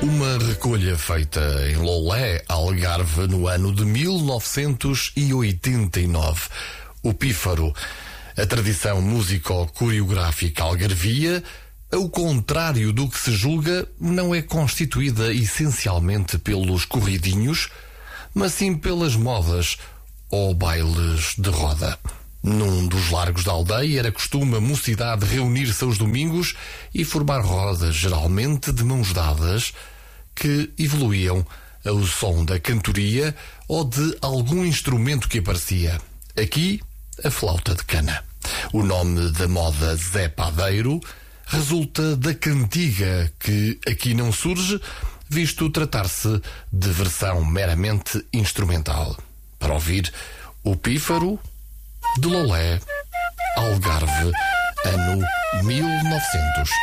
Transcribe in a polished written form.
Uma recolha feita em Lolé, Algarve, no ano de 1989. O Pífaro, a tradição músico-coreográfica algarvia, ao contrário do que se julga, não é constituída essencialmente pelos corridinhos, mas sim pelas modas ou bailes de roda. Num dos largos da aldeia era costume a mocidade reunir-se aos domingos e formar rodas, geralmente de mãos dadas, que evoluíam ao som da cantoria ou de algum instrumento que aparecia. Aqui, a flauta de cana. O nome da moda Zé Padeiro resulta da cantiga, que aqui não surge, visto tratar-se de versão meramente instrumental. Para ouvir o Pífaro de Lolé, Algarve, ano 1900.